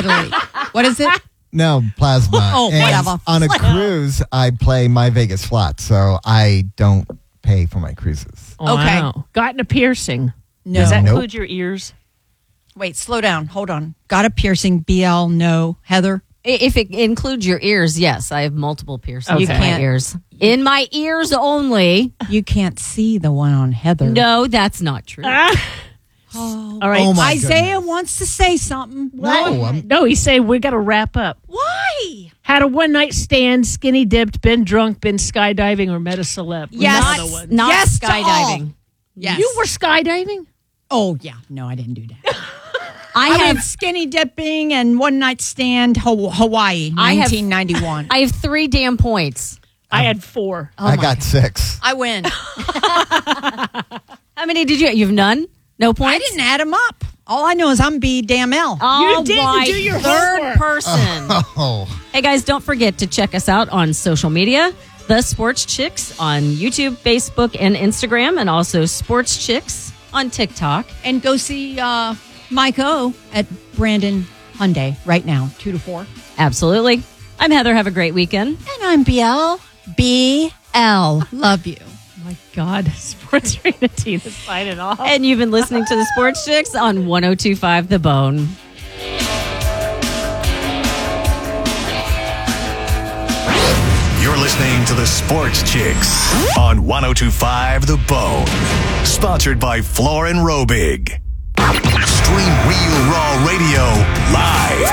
Italy. What is it? No, plasma. Oh, And whatever. on a cruise, I play My Vegas Flat, so I don't pay for my cruises. Okay. Wow. Gotten a piercing. No. Does that Nope. include your ears? Wait, slow down. Hold on. Got a piercing. BL, no. Heather? If it includes your ears, yes. I have multiple piercings Okay. in my ears. In my ears only. You can't see the one on Heather. No, that's not true. All right. Oh, my Isaiah goodness. wants to say something. No, he's saying we got to wrap up. Why? Had a one-night stand, skinny dipped, been drunk, been skydiving, or met a celeb. Yes. Another one. Not Yes to all. skydiving. Yes. You were skydiving? Oh, yeah. No, I didn't do that. I I have went skinny dipping and one night stand Hawaii, I have- 1991. I have 3 damn points. I had 4. I got 6. I win. How many did you? You've none? No points? I didn't add them up. All I know is I'm B damn L. All didn't right, do your third homework. person. Oh, Hey guys, don't forget to check us out on social media. The Sports Chicks on YouTube, Facebook, and Instagram, and also Sports Chicks on TikTok. And go see Mike O at Brandon Hyundai right now, 2 to 4. Absolutely. I'm Heather. Have a great weekend. And I'm BL. BL. Love you. Oh my God. Sports Arena Tina signing off. And you've been listening to the Sports Chicks on 102.5 The Bone. You're listening to the Sports Chicks on 102.5 The Bone. Sponsored by Floor and Robig. Stream Real Raw Radio live.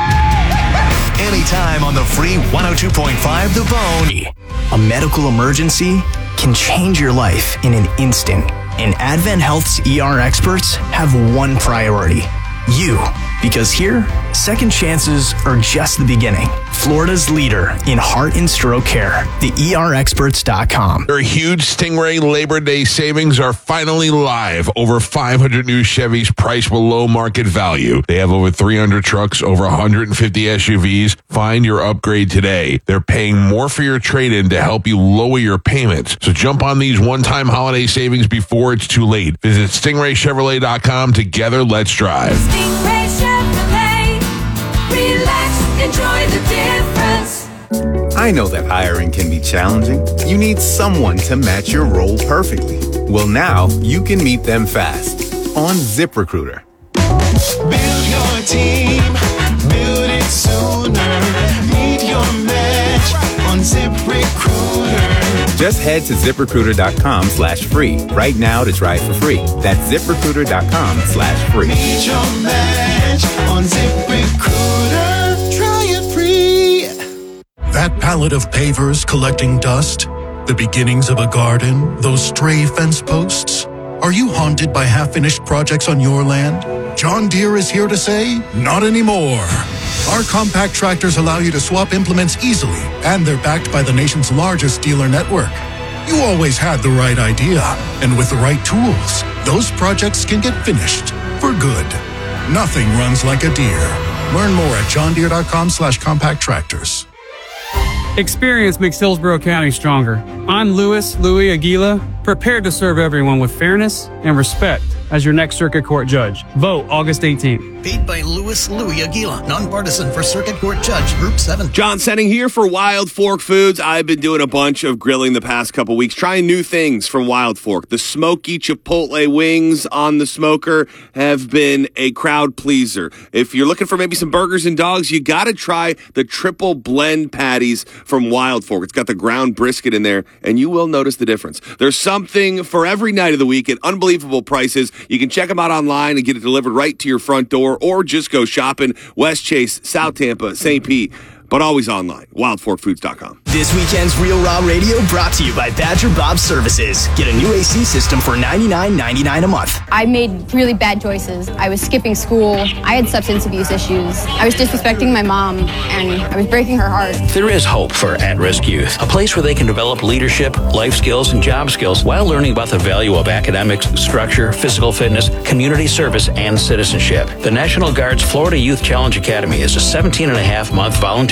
Anytime on the free 102.5 The Bone. A medical emergency can change your life in an instant. And Advent Health's ER experts have one priority: you. Because here, second chances are just the beginning. Florida's leader in heart and stroke care, theERexperts.com. Their huge Stingray Labor Day savings are finally live. Over 500 new Chevys priced below market value. They have over 300 trucks, over 150 SUVs. Find your upgrade today. They're paying more for your trade-in to help you lower your payments. So jump on these one-time holiday savings before it's too late. Visit StingrayChevrolet.com. Together, let's drive. Stingray Chevrolet. Relax, enjoy the difference. I know that hiring can be challenging. You need someone to match your role perfectly. Well, now you can meet them fast on ZipRecruiter. Build your team, build it sooner. Meet your match on ZipRecruiter. Just head to ZipRecruiter.com/free right now to try it for free. That's ZipRecruiter.com/free. Meet your match on ZipRecruiter. Try it free. That pallet of pavers collecting dust, the beginnings of a garden, those stray fence posts. Are you haunted by half-finished projects on your land? John Deere is here to say, not anymore. Our compact tractors allow you to swap implements easily, and they're backed by the nation's largest dealer network. You always had the right idea, and with the right tools, those projects can get finished for good. Nothing runs like a Deere. Learn more at johndeere.com/compact tractors. Experience makes Hillsborough County stronger. I'm Louis Aguila, prepared to serve everyone with fairness and respect as your next Circuit Court judge. Vote August 18th. Paid by Louis Aguila, nonpartisan for Circuit Court Judge, Group 7. John Senning here for Wild Fork Foods. I've been doing a bunch of grilling the past couple weeks, trying new things from Wild Fork. The smoky Chipotle wings on the smoker have been a crowd pleaser. If you're looking for maybe some burgers and dogs, you got to try the triple blend patties from Wild Fork. It's got the ground brisket in there, and you will notice the difference. There's something for every night of the week at unbelievable prices. You can check them out online and get it delivered right to your front door, or just go shopping West Chase, South Tampa, St. Pete, but always online. WildForkFoods.com. This weekend's Real Raw Radio brought to you by Badger Bob Services. Get a new AC system for $99.99 a month. I made really bad choices. I was skipping school. I had substance abuse issues. I was disrespecting my mom, and I was breaking her heart. There is hope for at-risk youth, a place where they can develop leadership, life skills, and job skills while learning about the value of academics, structure, physical fitness, community service, and citizenship. The National Guard's Florida Youth Challenge Academy is a 17-and-a-half-month voluntary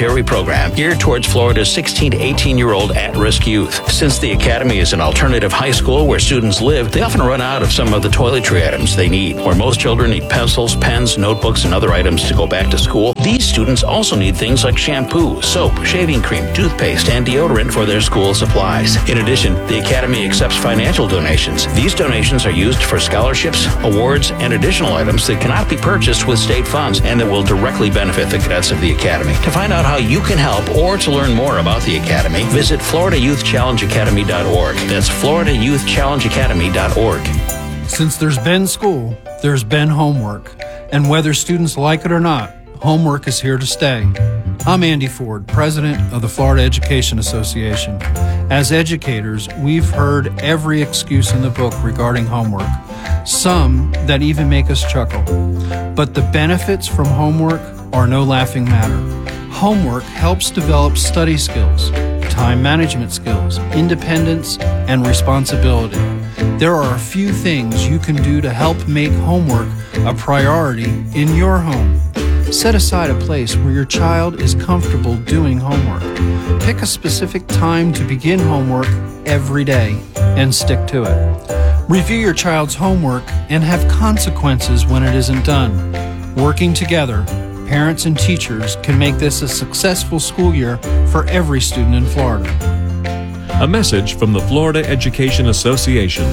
voluntary program geared towards Florida's 16 to 18-year-old at-risk youth. Since the Academy is an alternative high school where students live, they often run out of some of the toiletry items they need. Where most children need pencils, pens, notebooks, and other items to go back to school, these students also need things like shampoo, soap, shaving cream, toothpaste, and deodorant for their school supplies. In addition, the Academy accepts financial donations. These donations are used for scholarships, awards, and additional items that cannot be purchased with state funds and that will directly benefit the cadets of the Academy. To find out how you can help or to learn more about the Academy, visit FloridaYouthChallengeAcademy.org. That's FloridaYouthChallengeAcademy.org. Since there's been school, there's been homework. And whether students like it or not, homework is here to stay. I'm Andy Ford, president of the Florida Education Association. As educators, we've heard every excuse in the book regarding homework, some that even make us chuckle. But the benefits from homework are no laughing matter. Homework helps develop study skills, time management skills, independence, and responsibility. There are a few things you can do to help make homework a priority in your home. Set aside a place where your child is comfortable doing homework. Pick a specific time to begin homework every day and stick to it. Review your child's homework and have consequences when it isn't done. Working together, parents and teachers can make this a successful school year for every student in Florida. A message from the Florida Education Association.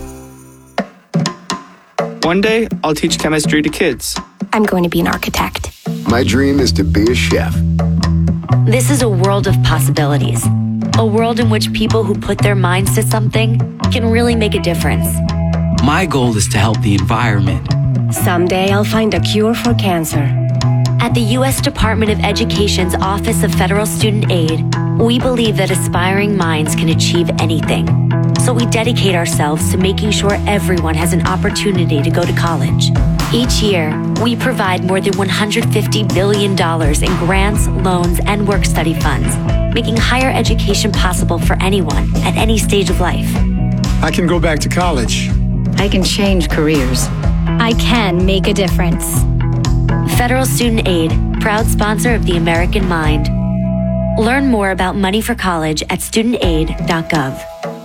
One day, I'll teach chemistry to kids. I'm going to be an architect. My dream is to be a chef. This is a world of possibilities. A world in which people who put their minds to something can really make a difference. My goal is to help the environment. Someday I'll find a cure for cancer. At the U.S. Department of Education's Office of Federal Student Aid, we believe that aspiring minds can achieve anything. So we dedicate ourselves to making sure everyone has an opportunity to go to college. Each year, we provide more than $150 billion in grants, loans, and work-study funds, making higher education possible for anyone at any stage of life. I can go back to college. I can change careers. I can make a difference. Federal Student Aid, proud sponsor of the American Mind. Learn more about money for college at studentaid.gov.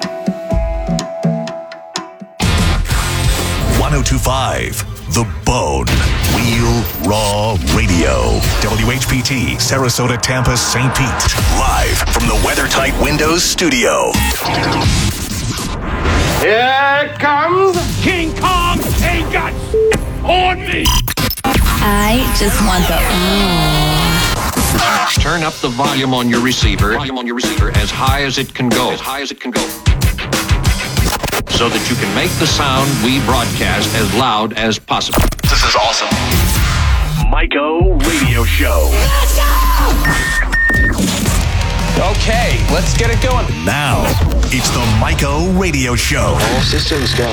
1025 The Bone. Real Raw Radio. WHPT, Sarasota, Tampa, St. Pete. Live from the WeatherTight Windows studio. Here comes King Kong. Ain't got on me. I just want the Turn up the volume on your receiver. As high as it can go. So that you can make the sound we broadcast as loud as possible. This is awesome. Mike-O Radio Show. Let's go! Okay, let's get it going. Now, it's the Mike-O Radio Show. All systems go.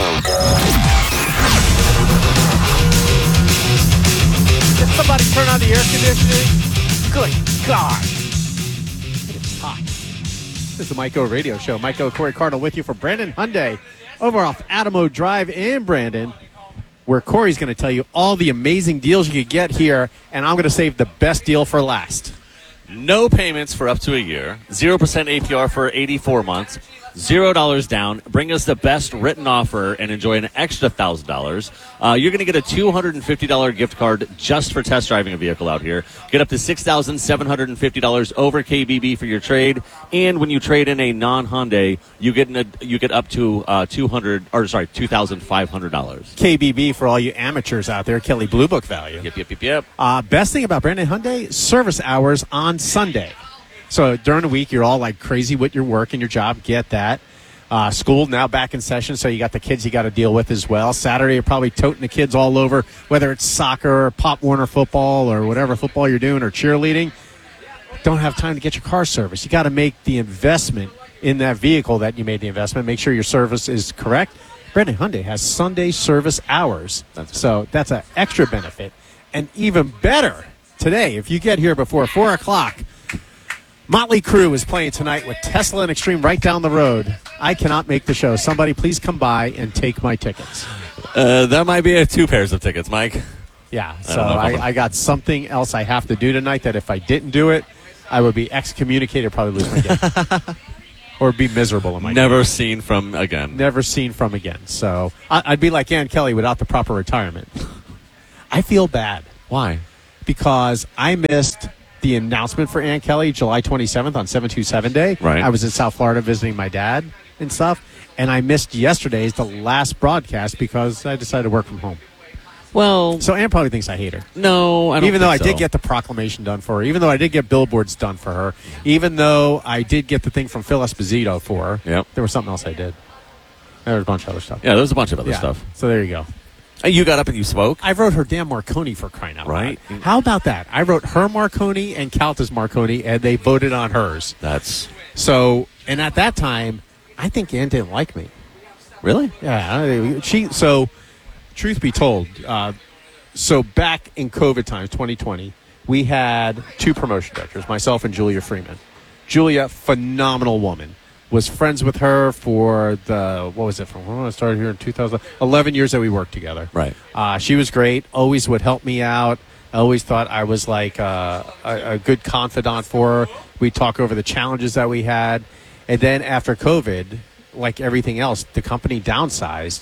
Did somebody turn on the air conditioning? Good God. It is hot. This is the Mike-O Radio Show. Mike-O, Corey Cardinal with you for Brandon Hyundai over off Adamo Drive in Brandon, where Corey's going to tell you all the amazing deals you could get here, and I'm going to save the best deal for last. No payments for up to a year, 0% APR for 84 months, $0 down. Bring us the best written offer and enjoy an extra $1,000. You're going to get a $250 gift card just for test driving a vehicle out here. Get up to $6,750 over KBB for your trade, and when you trade in a non-Hyundai, you get up to $2,500. KBB for all you amateurs out there, Kelly Blue Book value. Yep. Best thing about Brandon Hyundai, service hours on Sunday. So during the week, you're all like crazy with your work and your job. Get that. School now back in session, so you got the kids you got to deal with as well. Saturday, you're probably toting the kids all over, whether it's soccer or Pop Warner football or whatever football you're doing or cheerleading. Don't have time to get your car serviced. You got to make the investment in that vehicle that you made the investment. Make sure your service is correct. Brandon Hyundai has Sunday service hours, so that's an extra benefit. And even better, today, if you get here before 4 o'clock, Motley Crue is playing tonight with Tesla and Extreme right down the road. I cannot make the show. Somebody please come by and take my tickets. That might be 2 pairs of tickets, Mike. Yeah, so I got something else I have to do tonight that if I didn't do it, I would be excommunicated, probably lose my game. Or be miserable in my Never game. seen from again. Never seen from again. So I'd be like Ann Kelly without the proper retirement. I feel bad. Why? Because I missed the announcement for Ann Kelly July 27th on 727 Day. Right. I was in South Florida visiting my dad and stuff, and I missed yesterday's, the last broadcast, because I decided to work from home. Well, so Ann probably thinks I hate her. No, I don't Even though I think so. did get the proclamation done for her, even though I did get billboards done for her, even though I did get the thing from Phil Esposito for her, there was something else I did. There was a bunch of other stuff. Yeah, there was a bunch of other stuff. So there you go. And you got up and you spoke? I wrote her damn Marconi, for crying out Right. loud. How about that? I wrote her Marconi and Calta's Marconi, and they voted on hers. That's so. And at that time, I think Ann didn't like me. Really? Yeah. So, truth be told, so back in COVID times, 2020, we had two promotion directors, myself and Julia Freeman. Julia, phenomenal woman. Was friends with her for when I started here in 2011 years that we worked together. Right. She was great, always would help me out. I always thought I was like a good confidant for her. We'd talk over the challenges that we had. And then after COVID, like everything else, the company downsized.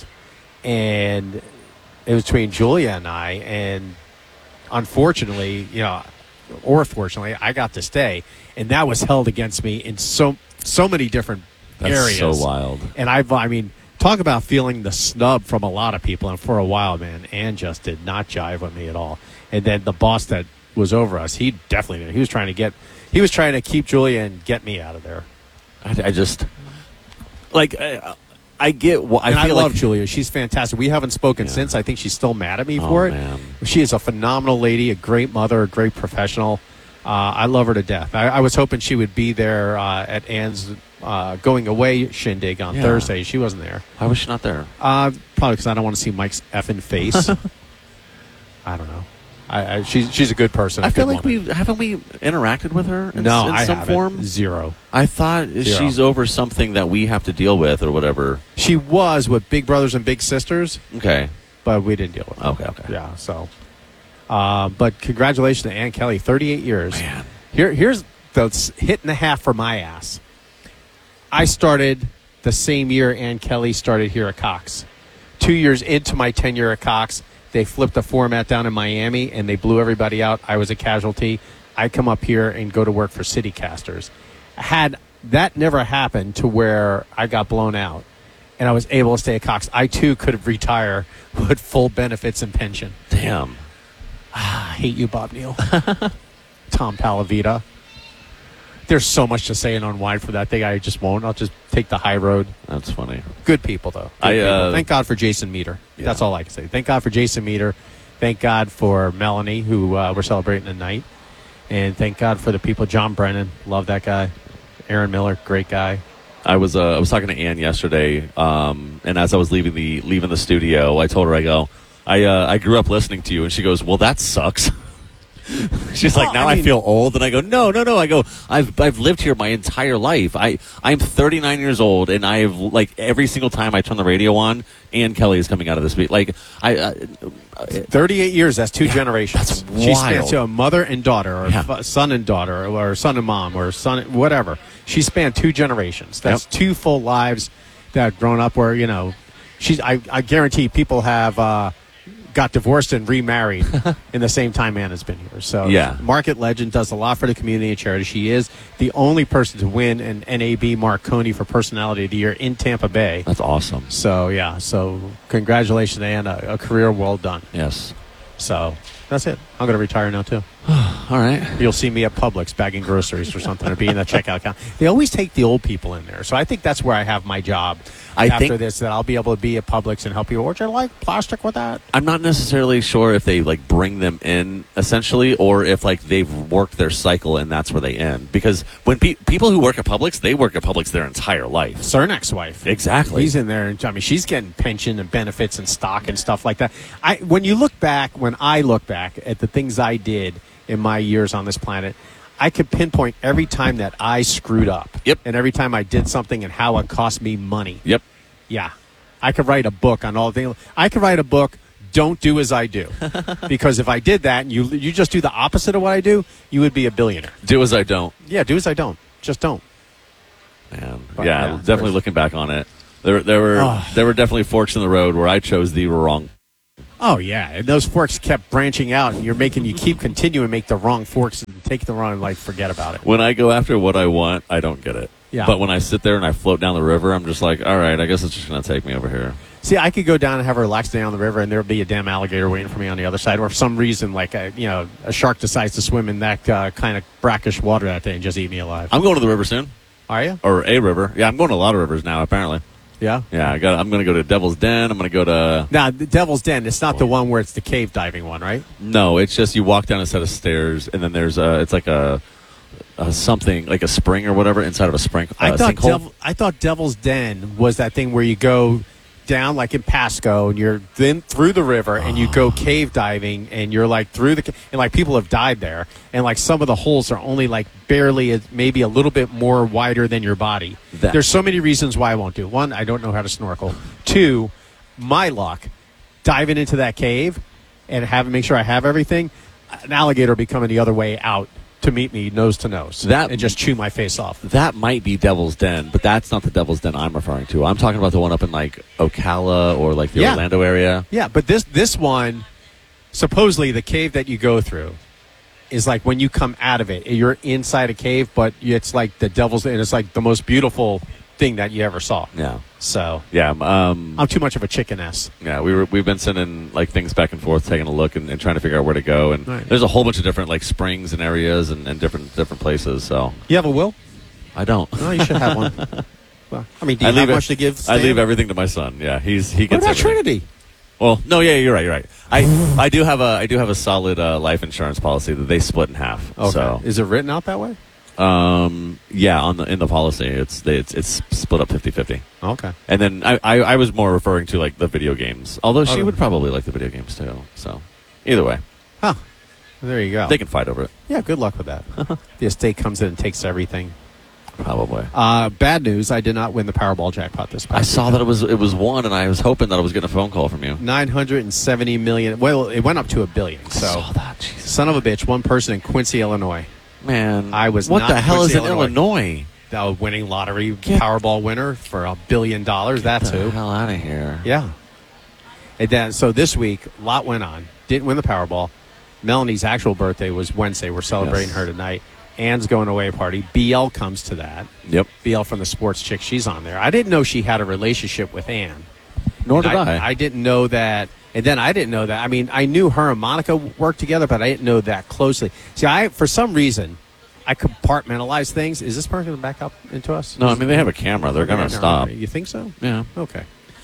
And it was between Julia and I. And unfortunately, or fortunately, I got to stay. And that was held against me in so many different areas. That's so wild. And I mean, talk about feeling the snub from a lot of people. And for a while, man, Ann just did not jive with me at all. And then the boss that was over us, he definitely did. He was trying to keep Julia and get me out of there. I just like I get. I love Julia. She's fantastic. We haven't spoken since. I think she's still mad at me for it. Man. She is a phenomenal lady, a great mother, a great professional. I love her to death. I was hoping she would be there at Ann's going away shindig on Thursday. She wasn't there. Why was she not there? Probably because I don't want to see Mike's effing face. I don't know. She's a good person. I feel like we interacted with her in some haven't. form. Zero. I thought she's over something that we have to deal with or whatever. She was with Big Brothers and Big Sisters. Okay. But we didn't deal with it. Okay. Yeah, so. But congratulations to Ann Kelly, 38 years. Man. Here's the hit and a half for my ass. I started the same year Ann Kelly started here at Cox. 2 years into my tenure at Cox, they flipped the format down in Miami, and they blew everybody out. I was a casualty. I come up here and go to work for CityCasters. Had that never happened to where I got blown out, and I was able to stay at Cox, I, too, could have retired with full benefits and pension. Damn. I hate you, Bob Neal. Tom Palavita. There's so much to say and unwind for that thing. I just won't. I'll just take the high road. That's funny. Good people, though. Good people. Thank God for Jason Meter. Yeah. That's all I can say. Thank God for Jason Meter. Thank God for Melanie, who we're celebrating tonight. And thank God for the people. John Brennan. Love that guy. Aaron Miller. Great guy. I was talking to Ann yesterday, and as I was leaving the studio, I told her, I grew up listening to you, and she goes, well, that sucks. She's like, now I feel old, and I go, no. I go, I've lived here my entire life. I'm 39 years old, and I've like every single time I turn the radio on, Ann Kelly is coming out of this beat. Like 38 years. That's two generations. That's She wild. spans a mother and daughter, or son and daughter, or son and mom, or son whatever. She spanned two generations. That's two full lives that have grown up. Where I guarantee people have. Got divorced and remarried in the same time Ann has been here. So, Market Legend does a lot for the community and charity. She is the only person to win an NAB Marconi for Personality of the Year in Tampa Bay. That's awesome. So, so congratulations, Ann. A career well done. Yes. So, that's it. I'm going to retire now, too. All right. You'll see me at Publix bagging groceries or something, or be in the checkout counter. They always take the old people in there. So I think that's where I have my job after this, that I'll be able to be at Publix and help people. Would you like plastic with that? I'm not necessarily sure if they like bring them in essentially, or if like they've worked their cycle and that's where they end. Because when people who work at Publix, they work at Publix their entire life. Cernak's wife. Exactly. He's in there. I mean, she's getting pension and benefits and stock and stuff like that. When I look back at the things I did in my years on this planet, I could pinpoint every time that I screwed up. Yep. And every time I did something and how it cost me money. Yep. Yeah. I could write a book on all things. I could write a book, don't do as I do. Because if I did that and you just do the opposite of what I do, you would be a billionaire. Do as I don't. Yeah, do as I don't. Just don't. Man, But, yeah, yeah, definitely looking back on it. There were definitely forks in the road where I chose the wrong. Oh, yeah. And those forks kept branching out, and you keep continuing to make the wrong forks and take the wrong, like, forget about it. When I go after what I want, I don't get it. Yeah. But when I sit there and I float down the river, I'm just like, all right, I guess it's just going to take me over here. See, I could go down and have a relaxed day on the river, and there would be a damn alligator waiting for me on the other side. Or for some reason, like, a shark decides to swim in that kind of brackish water that day and just eat me alive. I'm going to the river soon. Are you? Or a river. Yeah, I'm going to a lot of rivers now, apparently. Yeah? Yeah, I'm going to go to Devil's Den. I'm going to go to... Now, the Devil's Den, it's not the one where it's the cave diving one, right? No, it's just you walk down a set of stairs, and then there's it's like a something, like a spring or whatever, inside of a spring. I thought Devil's Den was that thing where you go down like in Pasco, and you're then through the river, and you go cave diving, and you're like through and like people have died there, and like some of the holes are only like barely, maybe a little bit more wider than your body. There's so many reasons why I won't do. One, I don't know how to snorkel. Two, my luck, diving into that cave and make sure I have everything, an alligator will be coming the other way out to meet me nose to nose and just chew my face off. That might be Devil's Den, but that's not the Devil's Den I'm referring to. I'm talking about the one up in like Ocala or like the Orlando area. Yeah, but this one, supposedly the cave that you go through is like when you come out of it, you're inside a cave, but it's like the Devil's Den, and it's like the most beautiful thing that you ever saw. Yeah. So yeah, I'm too much of a chicken ass. Yeah, we've been sending like things back and forth, taking a look and trying to figure out where to go. And there's a whole bunch of different like springs and areas and different places. So you have a will? I don't. No, you should have one. Well, I mean, do you have much to give? I leave everything to my son. Yeah, he gets. What about everything. Trinity? Well, no, yeah, you're right. I do have a solid life insurance policy that they split in half. Okay. So is it written out that way? Yeah, in the policy, it's split up 50-50. Okay. And then I was more referring to like the video games, although she would probably like the video games too. So either way, well, there you go. They can fight over it. Yeah, good luck with that. The estate comes in and takes everything. Probably. Bad news: I did not win the Powerball jackpot this past. I saw that it was won, and I was hoping that I was getting a phone call from you. $970 million. Well, it went up to $1 billion. So, I saw that. Jesus. Son of a bitch! One person in Quincy, Illinois. Man, I was. What not the hell Quincy, is in Illinois? The winning lottery Powerball winner for $1 billion. That Get too. the hell out of here. Yeah. And then, so this week, a lot went on. Didn't win the Powerball. Melanie's actual birthday was Wednesday. We're celebrating her tonight. Anne's going away party. BL comes to that. Yep. BL from the Sports Chick. She's on there. I didn't know she had a relationship with Anne. Nor did I. I didn't know that. And then I didn't know that. I mean, I knew her and Monica worked together, but I didn't know that closely. See, for some reason, I compartmentalize things. Is this person going to back up into us? No, I mean, they have a camera. They're going to stop. You think so? Yeah. Okay.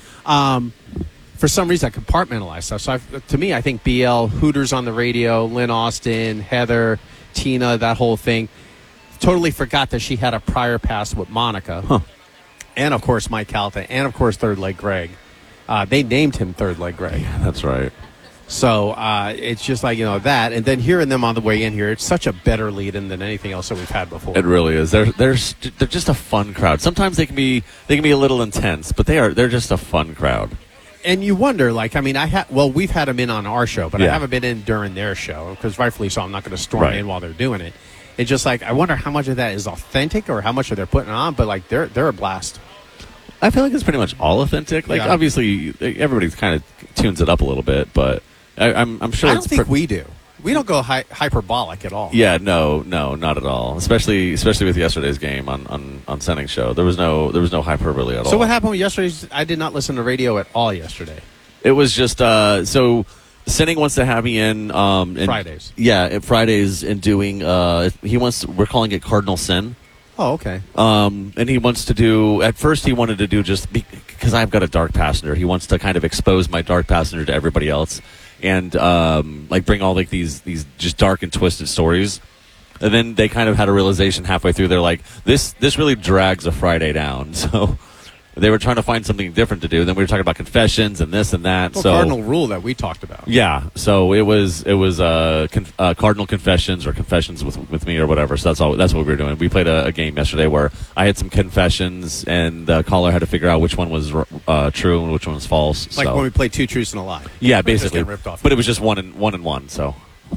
For some reason, I compartmentalize stuff. So to me, I think BL, Hooters on the radio, Lynn Austin, Heather, Tina, that whole thing. Totally forgot that she had a prior past with Monica. Huh. And, of course, Mike Calta. And, of course, Third Leg Greg. They named him Third Leg Greg. Yeah, that's right. So it's just like, that. And then hearing them on the way in here, it's such a better lead-in than anything else that we've had before. It really is. They're just a fun crowd. Sometimes they can be a little intense, but they're just a fun crowd. And you wonder, like, I mean, we've had them in on our show, but I Yeah. haven't been in during their show, because rightfully so, I'm not going to storm in while they're doing it. It's just like, I wonder how much of that is authentic or how much of they're putting on, but, like, they're a blast. I feel like it's pretty much all authentic. Like, obviously, everybody kind of tunes it up a little bit, but I'm sure I don't think we do. We don't go hyperbolic at all. Yeah, no, not at all. Especially with yesterday's game on Senning's show, there was no hyperbole at all. So what happened with yesterday's? I did not listen to radio at all yesterday. It was just so Senning wants to have me in Fridays. Yeah, at Fridays and doing we're calling it Cardinal Sin. Oh, okay. And he wants to do. At first, he wanted to do just because I've got a dark passenger. He wants to kind of expose my dark passenger to everybody else, and like bring all like these just dark and twisted stories. And then they kind of had a realization halfway through. They're like, this really drags a Friday down. So They were trying to find something different to do. Then we were talking about confessions and this and that. Well, so cardinal rule that we talked about. Yeah, so it was cardinal confessions or confessions with me or whatever. So that's what we were doing. We played a game yesterday where I had some confessions and the caller had to figure out which one was true and which one was false. Like so. when we played Two Truths and a Lie. Yeah, basically. Ripped off. But it was just one and one. So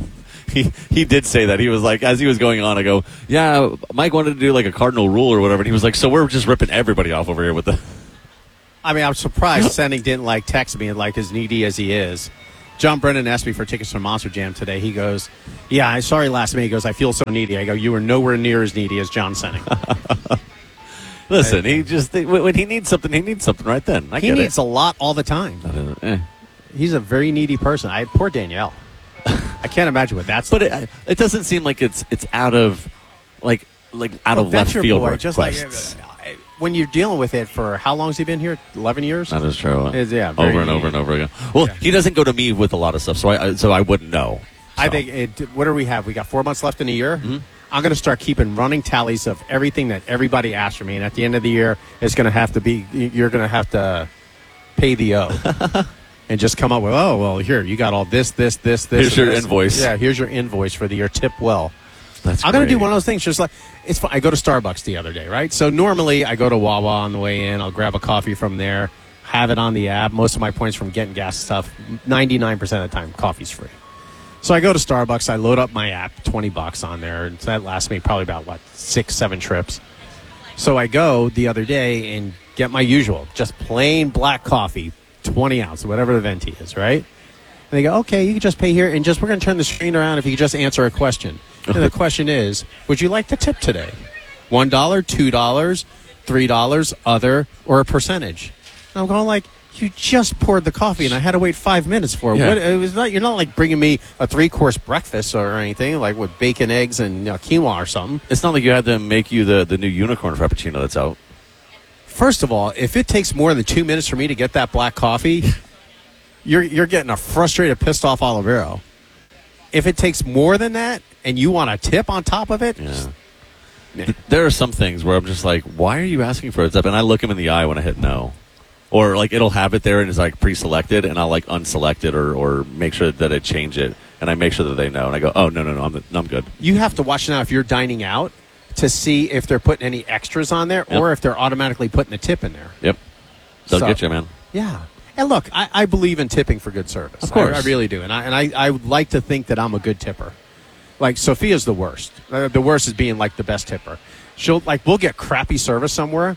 he did say that. He was like, as he was going on, I go, yeah, Mike wanted to do like a cardinal rule or whatever, and he was like, so we're just ripping everybody off over here with the. I mean, I'm surprised Senning didn't text me as needy as he is. John Brennan asked me for tickets for Monster Jam today. He goes, yeah, I'm sorry last minute. He goes, I feel so needy. I go, you were nowhere near as needy as John Senning. Listen, when he needs something right then. He needs a lot all the time. He's a very needy person. Poor Danielle. I can't imagine what that's like. But it doesn't seem like it's out of out of left field boy, requests. When you're dealing with it for how long has he been here? 11 years? That is true. Yeah, over and over and over again. Well, he doesn't go to me with a lot of stuff, so I wouldn't know. So. I think what do we have? We got 4 months left in a year. Mm-hmm. I'm going to start keeping running tallies of everything that everybody asks for me, and at the end of the year, it's going to have to be you're going to have to pay the O. And just come up with, oh, well, here, you got all this. Here's your invoice. Yeah, here's your invoice for the year. Tip well. I'm going to do one of those things. Just it's fun. I go to Starbucks the other day, right? So normally I go to Wawa on the way in. I'll grab a coffee from there, have it on the app. Most of my points from getting gas stuff, 99% of the time, coffee's free. So I go to Starbucks. I load up my app, $20 on there. And so that lasts me probably about, 6-7 trips. So I go the other day and get my usual, just plain black coffee, 20 ounce, whatever the venti is, right? And they go, okay, you can just pay here, and we're going to turn the screen around if you could just answer a question. And the question is, would you like to tip today? $1, $2, $3, other, or a percentage? And I'm going you just poured the coffee, and I had to wait 5 minutes for it. Yeah. You're not bringing me a 3-course breakfast or anything, with bacon, eggs, and quinoa or something. It's not like you had to make you the new unicorn frappuccino that's out. First of all, if it takes more than 2 minutes for me to get that black coffee, you're getting a frustrated, pissed off Olivero. If it takes more than that and you want a tip on top of it, there are some things where I'm just like, why are you asking for a tip? And I look him in the eye when I hit no. Or it'll have it there and it's pre-selected, and I'll unselect it or make sure that I change it, and I make sure that they know. And I go, oh, no, I'm good. You have to watch now if you're dining out to see if they're putting any extras on there or if they're automatically putting a tip in there. Yep. They'll get you, man. Yeah. And look, I believe in tipping for good service. Of course. I really do. And I would like to think that I'm a good tipper. Sophia's the worst. The worst is being the best tipper. She'll we'll get crappy service somewhere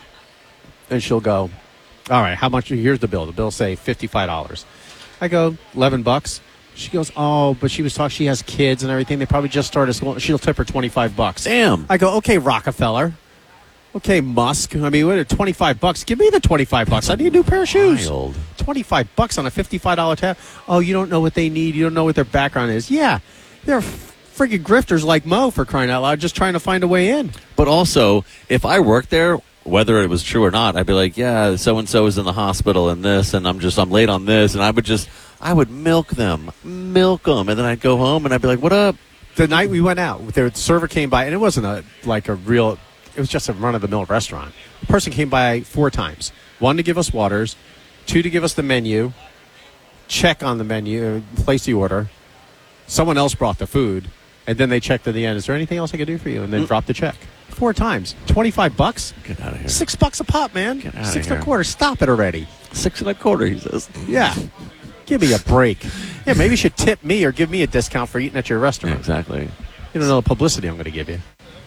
and she'll go, all right, how much? Here's the bill. The bill say $55. I go, $11. She goes, oh, but she was talking. She has kids and everything. They probably just started school. She'll tip her $25. Damn. I go, okay, Rockefeller. Okay, Musk. I mean, what? $25. Give me the $25. I need a new pair of shoes. Wild. $25 on a $55 tab. Oh, you don't know what they need. You don't know what their background is. Yeah, they're friggin' grifters like Mo, for crying out loud, just trying to find a way in. But also, if I worked there, whether it was true or not, I'd be like, yeah, so and so is in the hospital and this, and I'm late on this, and I would milk them, and then I'd go home and I'd be like, what up? The night we went out, the server came by, and it wasn't a real. It was just a run-of-the-mill restaurant. The person came by 4 times. 1 to give us waters, 2 to give us the menu, check on the menu, place the order. Someone else brought the food, and then they checked at the end, is there anything else I can do for you? And then dropped the check. 4 times. $25? Get out of here. $6 a pop, man. Get out $6 of here. 1/4. Stop it already. $6 1/4, he says. Yeah. Give me a break. Yeah, maybe you should tip me or give me a discount for eating at your restaurant. Yeah, exactly. You don't know the publicity I'm going to give you.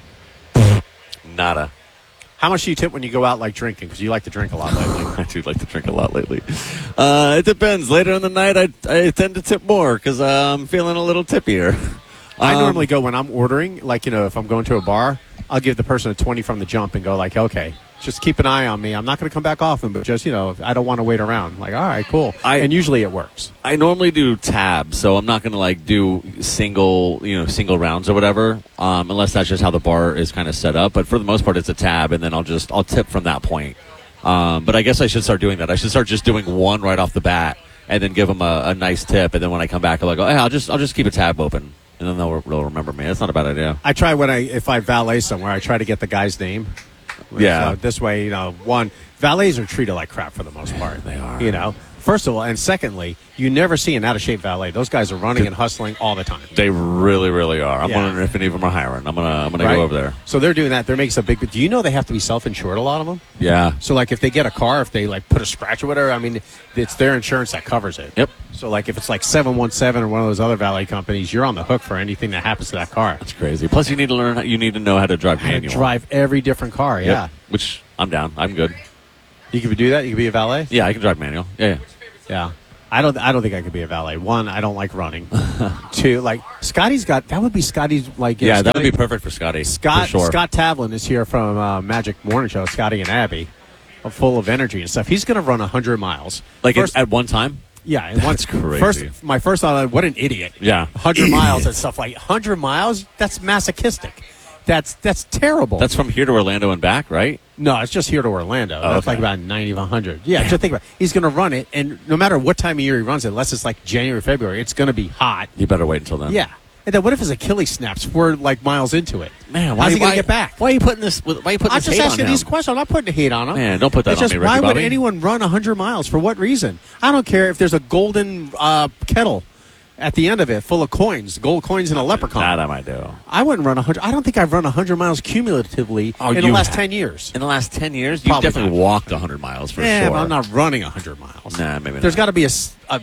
Nada. How much do you tip when you go out drinking? Because you like to drink a lot lately. I do like to drink a lot lately. It depends. Later in the night, I tend to tip more because I'm feeling a little tippier. I normally go when I'm ordering, if I'm going to a bar, I'll give the person a 20 from the jump and go okay, just keep an eye on me. I'm not going to come back often, but just, I don't want to wait around. All right, cool. And usually it works. I normally do tabs, so I'm not going to do single rounds or whatever, unless that's just how the bar is kind of set up. But for the most part, it's a tab, and then I'll tip from that point. But I guess I should start doing that. I should start just doing one right off the bat, and then give them a nice tip. And then when I come back, I'm hey, I'll just keep a tab open. And then they'll remember me. That's not a bad idea. I try if I valet somewhere, I try to get the guy's name. Yeah. So this way, if valets are treated like crap for the most part. They are. You know, first of all, and secondly, you never see an out of shape valet. Those guys are running and hustling all the time. They really, really are. I'm Yeah. wondering if any of them are hiring. I'm gonna Right? go over there. So they're doing that. They're making some big. Do you know they have to be self-insured? A lot of them. Yeah. So like if they get a car, if they like put a scratch or whatever, I mean, it's their insurance that covers it. Yep. So like if it's like 717 or one of those other valet companies, you're on the hook for anything that happens to that car. That's crazy. Plus, you need to learn. You need to know how to drive manual. Drive every different car. Yep. Yeah. Which I'm down. I'm good. You can do that. You can be a valet. Yeah, I can drive manual. Yeah. Yeah. I don't think I could be a valet. One, I don't like running. Two, like Scotty's got that would be Scotty's like Yeah, that would be perfect for Scotty. Scott for sure. Scott Tavlin is here from Magic Morning Show. Scotty and Abby, full of energy and stuff. He's going to run 100 miles. Like First- at one time. Yeah, and That's crazy. My first thought, what an idiot. Yeah. 100 miles and stuff like 100 miles. That's masochistic. That's terrible. That's from here to Orlando and back, right? No, it's just here to Orlando. Oh, That's okay. like about 90 to 100. Yeah, just think about it. He's going to run it, and no matter what time of year he runs it, unless it's like January, February, it's going to be hot. You better wait until then. Yeah. And then what if his Achilles snaps 4 like miles into it? Man, how's he going to get back? Why are you putting this? Why are you putting I'm this just hate asking on these him? questions. I'm not putting hate on him. Man, don't put that It's on just, me, Ricky why would Bobby. anyone run 100 miles? For what reason? I don't care if there's a golden kettle at the end of it full of coins, gold coins and a leprechaun. That I might do. I wouldn't run 100. I don't think I've run 100 miles cumulatively in the you last have. 10 years. In the last 10 years, you've Probably definitely not. walked 100 miles for Yeah, sure. but I'm not running 100 miles. Nah, maybe There's not. got to be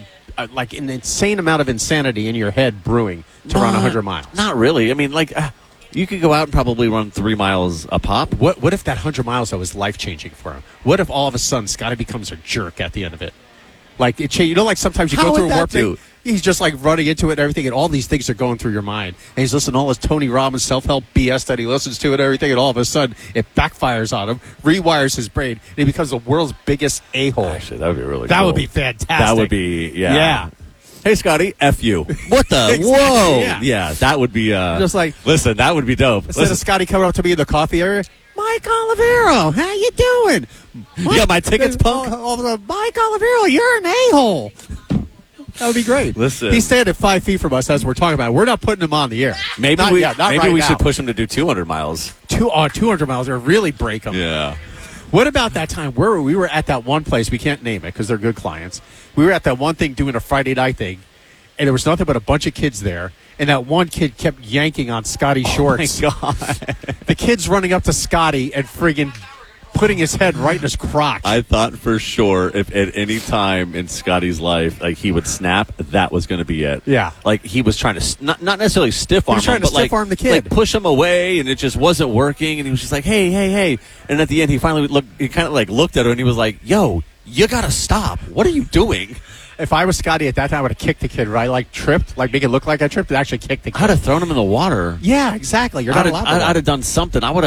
like an insane amount of insanity in your head brewing to run 100 miles. Not really. I mean, like, you could go out and probably run 3 miles a pop. What if that 100 miles, though, is life-changing for him? What if all of a sudden Scotty becomes a jerk at the end of it? Like, you know, like sometimes you How go through would a that warp do? thing. He's just like running into it and everything, and all these things are going through your mind. And he's listening to all this Tony Robbins self-help BS that he listens to and everything, and all of a sudden it backfires on him, rewires his brain, and he becomes the world's biggest a-hole. Actually, that would be really That cool. would be fantastic. That would be, yeah. Yeah. Hey, Scotty, F you. What the? Exactly, Whoa. yeah. That would be, Just like- listen, that would be dope. Instead Listen, of Scotty coming up to me in the coffee area, Mike Olivero, how you doing? you got my tickets, punk? Mike Olivero, you're an a-hole. That would be great. Listen. He's standing 5 feet from us as we're talking about it. We're not putting him on the air. Maybe Not we, yet, not maybe right we now. should push him to do 200 miles. 200 miles or really break him. Yeah. What about that time where we were at that one place? We can't name it because they're good clients. We were at that one thing doing a Friday night thing, and there was nothing but a bunch of kids there. And that one kid kept yanking on Scotty's shorts. Oh, my God. The kid's running up to Scotty and friggin' putting his head right in his crotch. I thought for sure if at any time in Scotty's life, like, he would snap, that was going to be it. Yeah. Like, he was trying to, not necessarily stiff arm was trying him, to but like, stiff arm the kid. like, push him away, and it just wasn't working, and he was just like, hey. And at the end, he finally he kind of like looked at her, and he was like, yo, you got to stop. What are you doing? If I was Scotty at that time, I would have kicked the kid, right? Like tripped, like make it look like I tripped, and actually kicked the kid. I'd have thrown him in the water. Yeah, exactly. You're not allowed to. I'd have done something. I would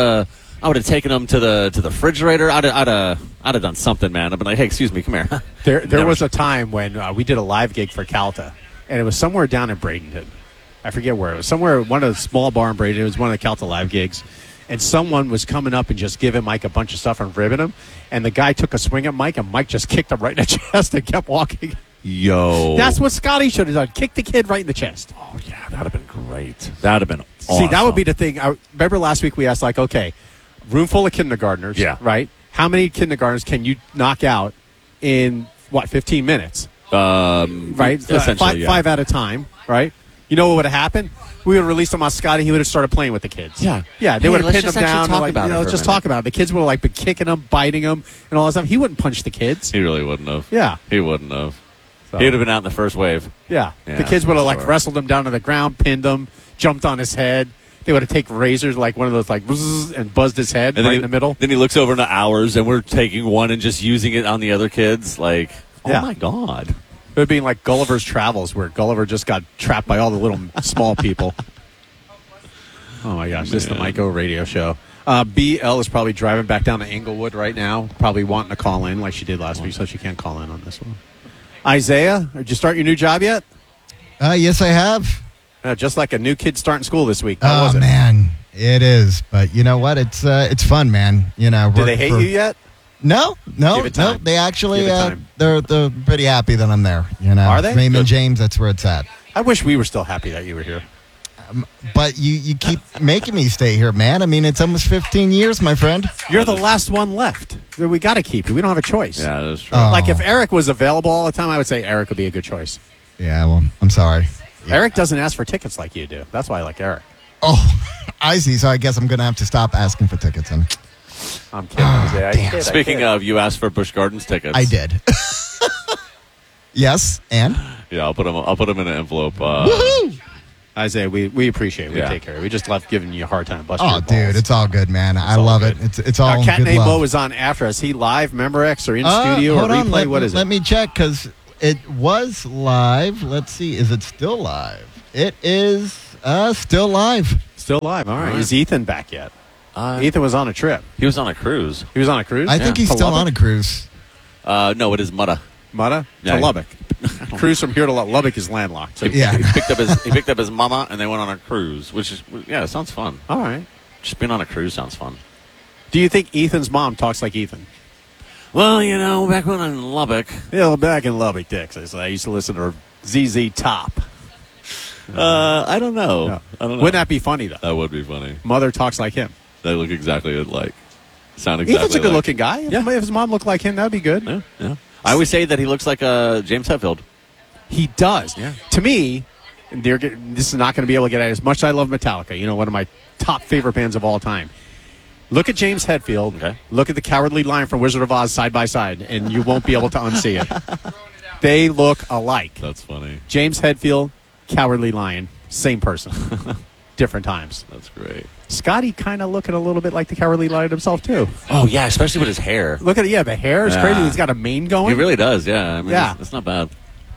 have taken him to the refrigerator. I'd have done something, man. I'd been like, hey, excuse me, come here. There was a time when we did a live gig for Calta, and it was somewhere down in Bradenton. I forget where it was. Somewhere, one of the small bar in Bradenton. It was one of the Calta live gigs. And someone was coming up and just giving Mike a bunch of stuff and ribbing him. And the guy took a swing at Mike, and Mike just kicked him right in the chest and kept walking. Yo. That's what Scotty should have done. Kick the kid right in the chest. Oh, yeah, that would have been great. That would have been awesome. See, that would be the thing. I remember last week we asked, like, okay, room full of kindergartners, Yeah. right? How many kindergartners can you knock out in, 15 minutes? Right? Essentially, yeah. Five at a time, right? You know what would have happened? We would have released him on Scotty. He would have started playing with the kids. Yeah. Yeah, they Hey, would have let's pinned him just actually down. talk Like, about it let's for a just minute. talk about it. The kids would have like been kicking him, biting him, and all that stuff. He wouldn't punch the kids. He really wouldn't have. Yeah. He wouldn't have. So- He would have been out in the first wave. Yeah. Yeah, The kids would have like sure. wrestled him down to the ground, pinned him, jumped on his head. They would have taken razors, like one of those, like, bzzz, and buzzed his head And right then in the middle. Then he looks over into ours, and we're taking one and just using it on the other kids. Like, oh, Yeah. my God. It would be like Gulliver's Travels, where Gulliver just got trapped by all the little small people. Oh, my gosh. This is the Mike O radio show. BL is probably driving back down to Inglewood right now, probably wanting to call in like she did last week, so she can't call in on this one. Isaiah, did you start your new job yet? Yes, I have. Just like a new kid starting school this week. How was it? Man, it is. But you know what? It's fun, man. You know, Do they hate you yet? No. Give it time. They actually Give it time. they're pretty happy that I'm there. You know, Are they? Raymond Good. James, that's where it's at. I wish we were still happy that you were here. But you keep making me stay here, man. I mean, it's almost 15 years, my friend. You're the last one left. We got to keep you. We don't have a choice. Yeah, that's true. Oh. Like if Eric was available all the time, I would say Eric would be a good choice. Yeah, well, I'm sorry. Yeah. Eric doesn't ask for tickets like you do. That's why I like Eric. Oh, I see. So I guess I'm going to have to stop asking for tickets. And I'm kidding. Damn. Speaking of, you asked for Busch Gardens tickets. I did. Yes, and? Yeah, I'll put them in an envelope. Woohoo! Isaiah, we appreciate it. We take care of it. We just love giving you a hard time. Oh, dude, it's all good, man. I love it. It's all Cat good Name love. Bo is on after us. He live, member X, or in studio or hold on. replay? What is it? Let me check, because it was live. Let's see. Is it still live? It is still live. Still live. All right. Is Ethan back yet? Ethan was on a trip. He was on a cruise. He was on a cruise? I think he's still on a cruise. No, it is Mutta. Mutta? Yeah, to Lubbock. Cruise from here to Lubbock is landlocked. So he picked up his mama, and they went on a cruise, which is, it sounds fun. All right. Just being on a cruise sounds fun. Do you think Ethan's mom talks like Ethan? Well, back when I'm in Lubbock. Yeah, back in Lubbock, Texas, I used to listen to ZZ Top. I don't know. No. I don't know. Wouldn't that be funny, though? That would be funny. Mother talks like him. They look exactly alike. Sound exactly Ethan's a good alike. looking guy. If his mom looked like him, that would be good. Yeah. I always say that he looks like James Hetfield. He does. Yeah. To me, this is not going to be able to get at as much as I love Metallica. One of my top favorite bands of all time. Look at James Hetfield. Okay. Look at the Cowardly Lion from Wizard of Oz side by side, and you won't be able to unsee it. They look alike. That's funny. James Hetfield, Cowardly Lion, same person. Different times. That's great. Scotty kind of looking a little bit like the Cowardly Lion himself, too. Oh, yeah, especially with his hair. Look at it. Yeah, the hair is crazy. He's got a mane going. He really does, yeah. I mean, it's not bad.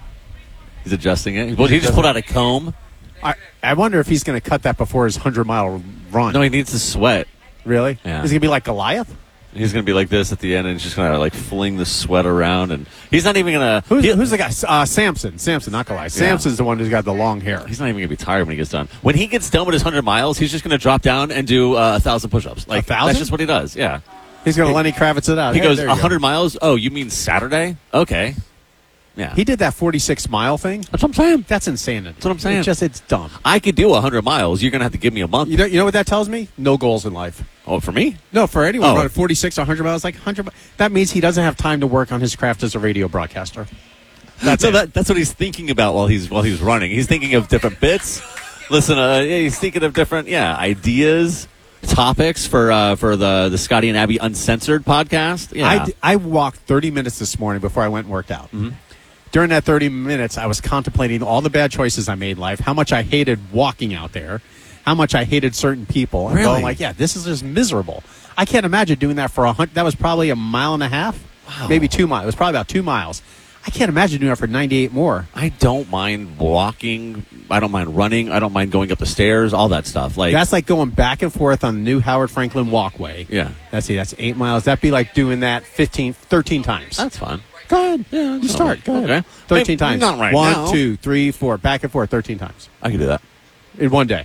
He's adjusting it. He just pulled out a comb. I wonder if he's going to cut that before his 100-mile run. No, he needs to sweat. Really? Yeah. Is he going to be like Goliath? He's going to be like this at the end, and he's just going to fling the sweat around, and he's not even going to. Who's the guy? Samson. Samson, not Goliath. Yeah. Samson's the one who's got the long hair. He's not even going to be tired when he gets done. When he gets done with his 100 miles, he's just going to drop down and do 1,000 push-ups. 1,000? That's just what he does. Yeah. He's going to Lenny Kravitz it out. He goes there you 100 go. miles. Oh, you mean Saturday? Okay. Yeah. He did that 46-mile thing. That's what I'm saying. That's insanity. That's what I'm saying. It's dumb. I could do 100 miles. You're going to have to give me a month. You know what that tells me? No goals in life. Oh, for me? No, for anyone Oh. running 46 or 100 miles, like 100. That means he doesn't have time to work on his craft as a radio broadcaster. That's what he's thinking about while he's running. He's thinking of different bits. Listen, he's thinking of different ideas, topics for the Scotty and Abby Uncensored podcast. Yeah. I walked 30 minutes this morning before I went and worked out. Mm-hmm. During that 30 minutes, I was contemplating all the bad choices I made in life, how much I hated walking out there, how much I hated certain people. I'm going like, this is just miserable. I can't imagine doing that for 100. That was probably a mile and a half, maybe 2 miles. It was probably about 2 miles. I can't imagine doing that for 98 more. I don't mind walking. I don't mind running. I don't mind going up the stairs, all that stuff. That's like going back and forth on the new Howard Franklin walkway. Yeah. That's 8 miles. That'd be like doing that 13 times. That's fine. Go ahead. Yeah, you start. Go ahead. Okay. 13 times. Not right 1, now. 2, 3, 4. Back and forth 13 times. I can do that. In one day.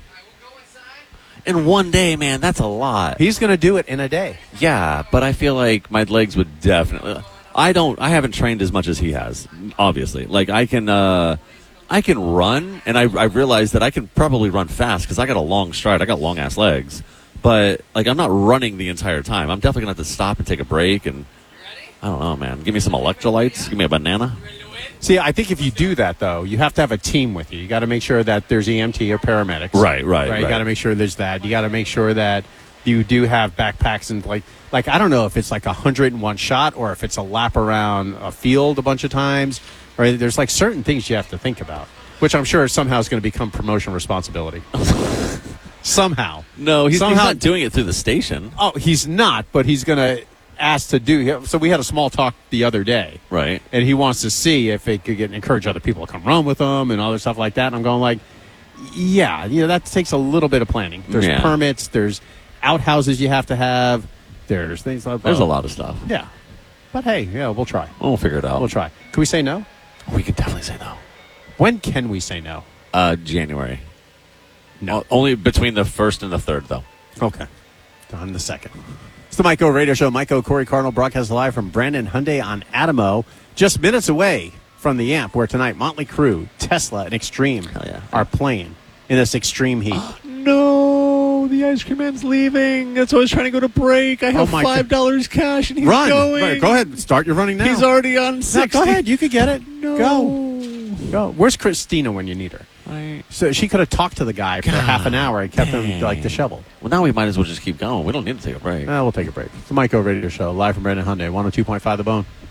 In one day, man, that's a lot. He's going to do it in a day. Yeah, but I feel like my legs would definitely. I haven't trained as much as he has, obviously. Like, I can run, and I realize that I can probably run fast because I got a long stride. I got long-ass legs. But, I'm not running the entire time. I'm definitely going to have to stop and take a break, and I don't know, man. Give me some electrolytes. Give me a banana. See, I think if you do that, though, you have to have a team with you. You got to make sure that there's EMT or paramedics. Right. You got to make sure there's that. You got to make sure that you do have backpacks and like I don't know if it's like 101 shot or if it's a lap around a field a bunch of times. Right? There's certain things you have to think about, which I'm sure somehow is going to become promotion responsibility. Somehow. No, he's not doing it through the station. Oh, he's not, but he's going to ask to do. So we had a small talk the other day. Right. And he wants to see if they could encourage other people to come run with him and all this stuff like that. And I'm going that takes a little bit of planning. There's permits. There's outhouses you have to have. There's things like that. There's a lot of stuff. Yeah. But hey, we'll try. We'll figure it out. We'll try. Can we say no? We can definitely say no. When can we say no? January. No. Only between the 1st and the 3rd, though. Okay. On the 2nd. It's the Mike O Radio Show. Mike O, Corey Cardinal, broadcast live from Brandon Hyundai on Adamo. Just minutes away from the Amp, where tonight Motley Crue, Tesla, and Extreme are playing. in this extreme heat. No, the ice cream man's leaving. That's why I was trying to go to break. I have $5 cash, and he's going. Right, go ahead. Start your running now. He's already on 60. No, go ahead. You could get it. No. Go. Where's Christina when you need her? So she could have talked to the guy for half an hour and kept him like disheveled. Well, now we might as well just keep going. We don't need to take a break. We'll take a break. It's the Mike O Radio Show, live from Brandon Hyundai, 102.5 The Bone.